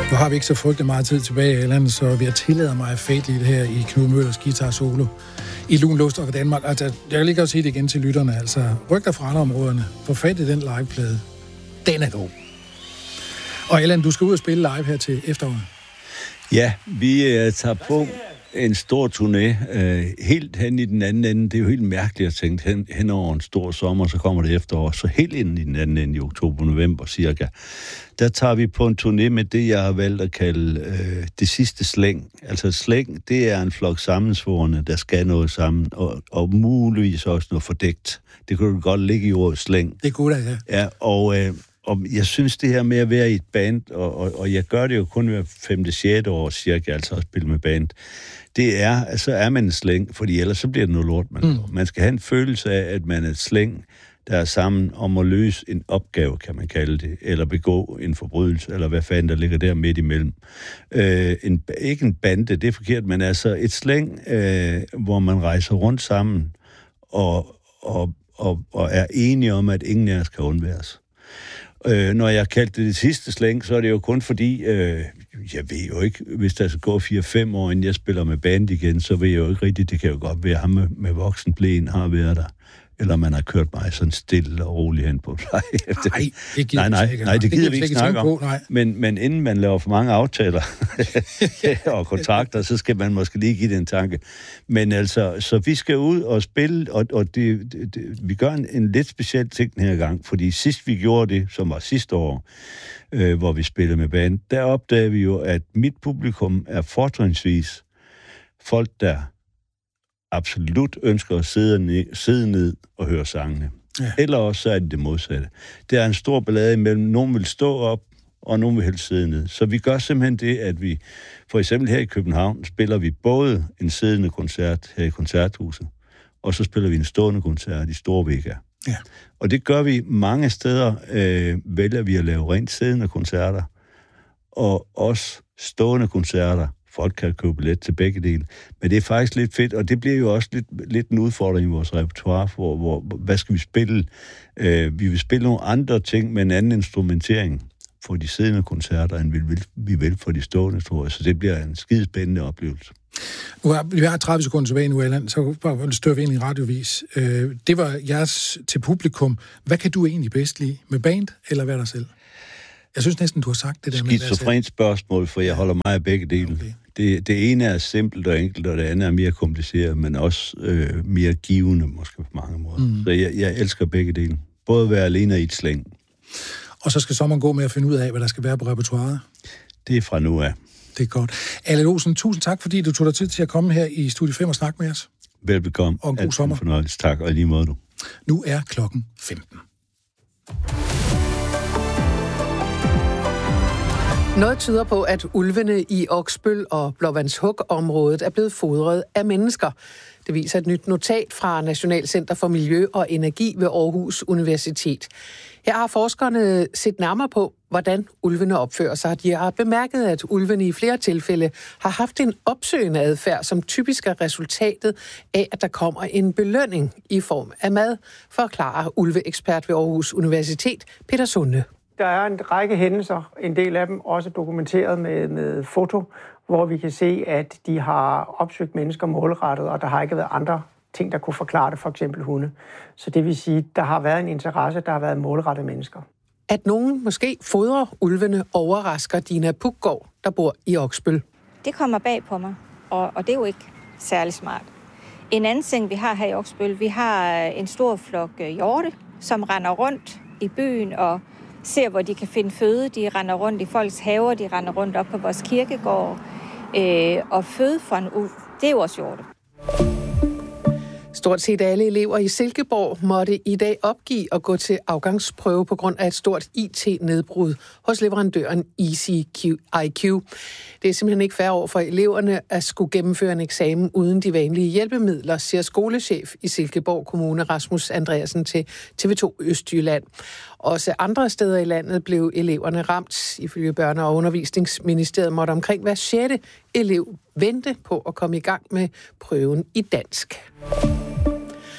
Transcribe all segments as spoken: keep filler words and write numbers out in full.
Nu har vi ikke så frygtelig meget tid tilbage i landet, så vi har tilladet mig at fade lidt her i Knud Møllers guitar solo i Lun Lust og Danmark. Altså, jeg kan lige godt sige det igen til lytterne. Altså, ryk dig fra andre områderne. Få fat i den liveplade. Den er god. Og Allan, du skal ud og spille live her til efteråret. Ja, vi uh, tager på en stor turné, uh, helt hen i den anden ende. Det er jo helt mærkeligt at tænke hen, hen over en stor sommer, så kommer det efterår. Så helt ind i den anden ende i oktober-november cirka. Der tager vi på en turné med det, jeg har valgt at kalde uh, det sidste slæng. Altså slæng, det er en flok sammensvorne, der skal noget sammen, og, og muligvis også noget fordækt. Det kunne godt ligge i ordet slæng. Det kunne da, ja. Ja, og... Uh, Og jeg synes, det her med at være i et band, og, og, og jeg gør det jo kun hver femte, sjette år cirka, altså at spille med band, det er, altså er man en slæng, fordi ellers så bliver det noget lort. Man, mm. man skal have en følelse af, at man er et slæng, der er sammen om at løse en opgave, kan man kalde det, eller begå en forbrydelse, eller hvad fanden der ligger der midt imellem. Øh, en, ikke en bande, det er forkert, men altså et slæng, øh, hvor man rejser rundt sammen, og, og, og, og er enige om, at ingen af os kan undværes. Øh, når jeg kaldte det det sidste slæng, så er det jo kun fordi, øh, jeg ved jo ikke, hvis der skal gå fire fem år, inden jeg spiller med band igen, så ved jeg jo ikke rigtigt, det kan jo godt være, at ham med, med voksenblæen har været der. Eller man har kørt mig sådan stille og roligt hen på plejehjem. Nej, det gider nej, nej, ikke. nej, det gider det vi ikke snakke om. På, men, men inden man laver for mange aftaler og kontrakter, så skal man måske lige give det en tanke. Men altså, så vi skal ud og spille, og, og det, det, det, vi gør en, en lidt speciel ting den her gang, fordi sidst vi gjorde det, som var sidste år, øh, hvor vi spillede med band, der opdagede vi jo, at mit publikum er fortrinsvis folk, der absolut ønsker at sidde ned, sidde ned og høre sangene. Ja. Eller også så er det det modsatte. Der er en stor ballade imellem. Nogen vil stå op, og nogen vil helst sidde ned. Så vi gør simpelthen det, at vi, for eksempel her i København, spiller vi både en siddende koncert her i Koncerthuset, og så spiller vi en stående koncert i Storvega. Ja. Og det gør vi mange steder, øh, vælger vi at lave rent siddende koncerter, og også stående koncerter. Folk kan købe billet til begge dele. Men det er faktisk lidt fedt, og det bliver jo også lidt, lidt en udfordring i vores repertoire, hvor, hvor hvad skal vi spille? Øh, vi vil spille nogle andre ting med en anden instrumentering for de siddende koncerter, end vi vil, vi vil for de stående, tror jeg. Så det bliver en skidespændende oplevelse. Nu har vi har tredive sekunder tilbage nu, Allan, så bare stør vi ind i radiovis. Øh, det var jeres til publikum. Hvad kan du egentlig bedst lide? Med band eller være dig selv? Jeg synes næsten, du har sagt det der med... Skizofrent spørgsmål, for jeg holder mig af begge dele. Okay. Det, det ene er simpelt og enkelt, og det andet er mere kompliceret, men også øh, mere givende, måske på mange måder. Mm. Så jeg, jeg elsker begge dele. Både at være alene og i et slæng. Og så skal sommeren gå med at finde ud af, hvad der skal være på repertoiret? Det er fra nu af. Det er godt. Allan Olsen, tusind tak, fordi du tog dig tid til at komme her i Studie fem og snakke med os. Velbekomme. Og en god Alt sommer. Fornøjelse. Tak, og i lige måde du. Nu er klokken femten. Noget tyder på, at ulvene i Oksbøl og Blåvandshuk-området er blevet fodret af mennesker. Det viser et nyt notat fra Nationalcenter for Miljø og Energi ved Aarhus Universitet. Her har forskerne set nærmere på, hvordan ulvene opfører sig. De har bemærket, at ulvene i flere tilfælde har haft en opsøgende adfærd, som typisk er resultatet af, at der kommer en belønning i form af mad, forklarer ulveekspert ved Aarhus Universitet, Peter Sunde. Der er en række hændelser, en del af dem også dokumenteret med, med foto, hvor vi kan se, at de har opsøgt mennesker målrettet, og der har ikke været andre ting, der kunne forklare det, for eksempel hunde. Så det vil sige, der har været en interesse, der har været målrettet mennesker. At nogen måske fodrer ulvene, overrasker Dina Puggaard, der bor i Oksbøl. Det kommer bag på mig, og, og det er jo ikke særlig smart. En anden ting, vi har her i Oksbøl, vi har en stor flok hjorte, som render rundt i byen og ser, hvor de kan finde føde. De render rundt i folks haver, de render rundt op på vores kirkegård. Øh, og føde for en ulv, det er jo også hjorte. Stort set alle elever i Silkeborg måtte i dag opgive at gå til afgangsprøve på grund af et stort I T-nedbrud hos leverandøren Easy I Q. Det er simpelthen ikke fair over for eleverne at skulle gennemføre en eksamen uden de vanlige hjælpemidler, siger skolechef i Silkeborg Kommune Rasmus Andreasen til T V to Østjylland. Også andre steder i landet blev eleverne ramt. Ifølge Børne- og Undervisningsministeriet måtte omkring hver sjette elev vente på at komme i gang med prøven i dansk.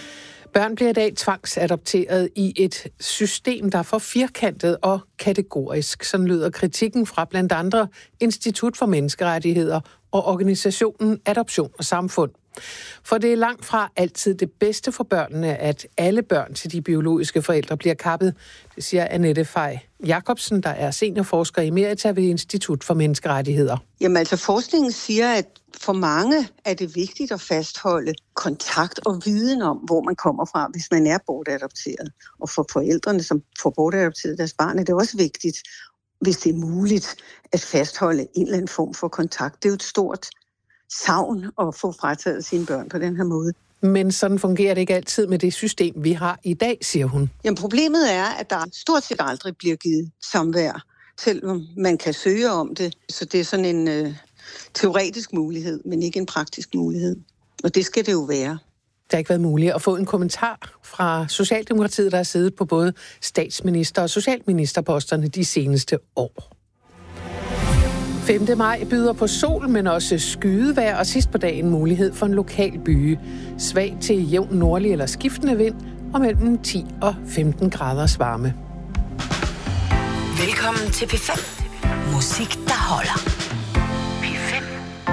Børn bliver i dag tvangsadopteret i et system, der er for firkantet og kategorisk. Sådan lyder kritikken fra blandt andre Institut for Menneskerettigheder og organisationen Adoption og Samfund. For det er langt fra altid det bedste for børnene, at alle børn til de biologiske forældre bliver kappet. Det siger Annette Fej Jacobsen, der er seniorforsker emerita ved Institut for Menneskerettigheder. Jamen altså, forskningen siger, at for mange er det vigtigt at fastholde kontakt og viden om, hvor man kommer fra, hvis man er bortadopteret. Og for forældrene, som får bortadopteret deres barn, er det også vigtigt, hvis det er muligt, at fastholde en eller anden form for kontakt. Det er jo et stort savn at få frataget sine børn på den her måde. Men sådan fungerer det ikke altid med det system, vi har i dag, siger hun. Jamen, problemet er, at der stort set aldrig bliver givet samvær, selvom man kan søge om det. Så det er sådan en øh, teoretisk mulighed, men ikke en praktisk mulighed. Og det skal det jo være. Det har ikke været muligt at få en kommentar fra Socialdemokratiet, der har siddet på både statsminister- og socialministerposterne de seneste år. femte maj byder på sol, men også skydevejr, og sidst på dagen mulighed for en lokal byge. Svag til jævn nordlig eller skiftende vind, og mellem ti og femten graders varme. Velkommen til P fem. Musik, der holder.